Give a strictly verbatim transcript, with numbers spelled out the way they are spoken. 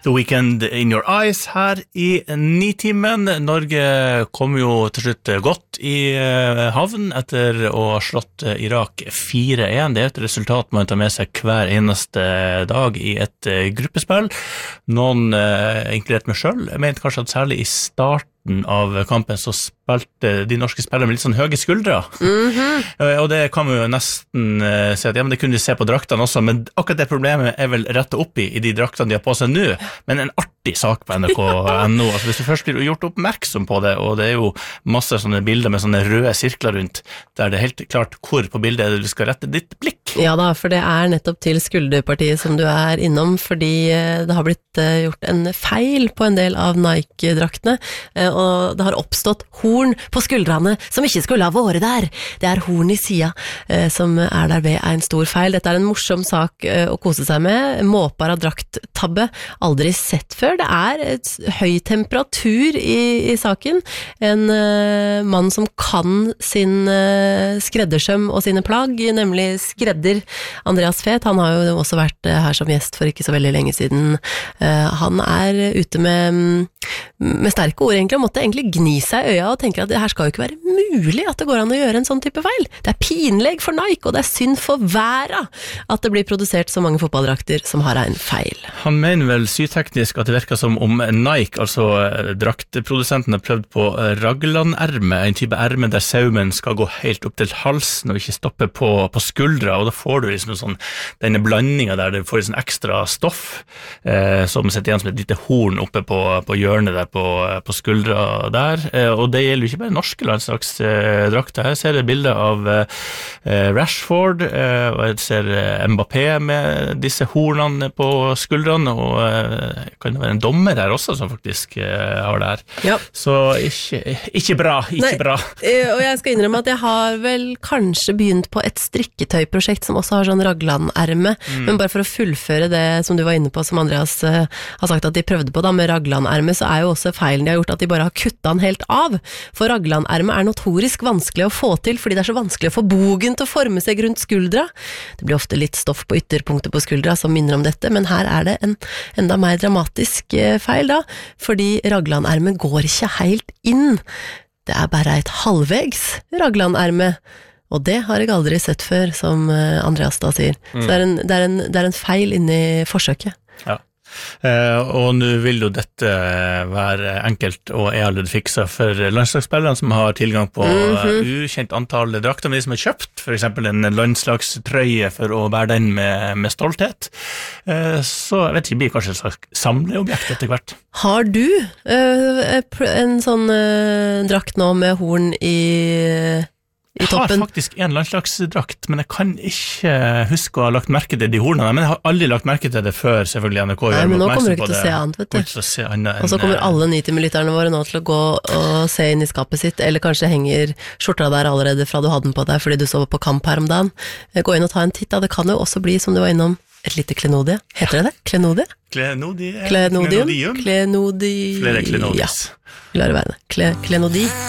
The Weekend in Your Eyes her i Nitimen. Norge kom jo til slutt godt i havn etter å ha slått Irak fire en. Det er et resultat man tar med seg hver eneste dag i et gruppespill. Noen, inkludert meg selv, jeg mente kanskje at særlig i starten av kampen så spilte de norske spillere med litt sånn høye skuldre. Mm-hmm. Og det kan vi jo nesten uh, si at ja, men det kunne vi se på draktene også, men akkurat det problemet er vel rettet opp i, i de draktene de har på seg nå, men en artig sak på N R K punkt no. Altså, hvis du først blir gjort oppmerksom på det, og det er jo masse sånne bilder med sånne røde sirkler rundt, der det er helt klart hvor på bildet er det du skal rette ditt blikk. Ja da, for det er nettopp til skulderpartiet som du er innom, fordi det har blitt gjort en feil på en del av Nike-draktene, og det har oppstått horn på skuldrene som ikke skulle ha vært der. Det er horn i sida eh, som er der ved en stor feil. Dette er en morsom sak eh, å kose seg med. Måpar av drakttabbe, aldri sett før. Det er et høy temperatur i, i saken. En eh, mann som kan sin eh, skreddersøm og sine plagg, nemlig skredder Andreas Fet. Han har jo også vært eh, her som gjest for ikke så veldig lenge siden. Eh, han er ute med, med sterke ord egentlig, og måtte egentlig gni seg i øya og tenker at det her skal jo ikke være mulig at det går an å gjøre en sånn type feil. Det er pinleg for Nike, og det er synd for verden at det blir produsert så mange fotballdrakter som har en feil. Han mener vel syteknisk at det virker som om Nike, altså draktprodusenten, har prøvd på raglanerme, en type erme der saumen skal gå helt opp til halsen og ikke stoppe på, på skuldra, og da får du liksom sånn, denne blandingen der du får sånn ekstra stoff eh, som setter igjen som et lite horn oppe på, på hjørnet der på, på skuldra der, og det gjelder jo ikke bare norske landslagsdrakter. Jeg ser et bilde av Rashford, og jeg ser Mbappé med disse hornene på skuldrene, og kan det være en dommer her også som faktisk har det her. Ja. Så ikke, ikke bra, ikke Nei, bra. Og jeg skal innrømme at jeg har vel kanskje begynt på et strikketøyprosjekt som også har sånn raglanerme, mm. men bare for å fullføre det som du var inne på, som Andreas har sagt at de prøvde på da, med raglanerme, så er jo også feilen de har gjort at de bare har kuttet den helt av, for raglanerme er notorisk vanskelig å få til, fordi det er så vanskelig å få bogen til å forme seg rundt skuldra. Det blir ofte litt stoff på ytterpunktet på skuldra som minner om dette, men her er det en enda mer dramatisk feil da, fordi raglanerme går ikke helt inn. Det er bare et halvvegs raglanerme, og det har jeg aldri sett før, som Andreas da sier. Mm. Så det er, en, det, er en, det er en feil inni forsøket. Ja. Uh, og nå vil jo dette være enkelt og er allerede fikset for landslagsspillerne som har tilgang på mm-hmm. uh, ukjent antall drakter, men de som har kjøpt for eksempel en landslagstrøye for å bære den med, med stolthet, uh, så jeg vet ikke, det blir kanskje et slags samleobjekt etter hvert. Har du uh, en sånn uh, drakt nå med horn i Jeg har faktisk en landslagsdrakt, men jeg kan ikke huske å ha lagt merke til de hornene, men jeg har aldri lagt merke til det før, selvfølgelig N R K. Nei, men nå kommer du ikke til å se annet, vet du. Og så kommer alle Nitimen-lytterne våre nå til å gå og se inn i skapet sitt, eller kanskje henger skjorta der allerede fra du hadde den på deg, fordi du så på kamp her om dagen. Gå inn og ta en titt, da. Det kan jo også bli, som du var innom, et lite klenodie. Heter det det? Klenodie? Klenodie. Klenodium. Klenodi... Flere klenodis. Ja, la det være det. Kle, klenodi.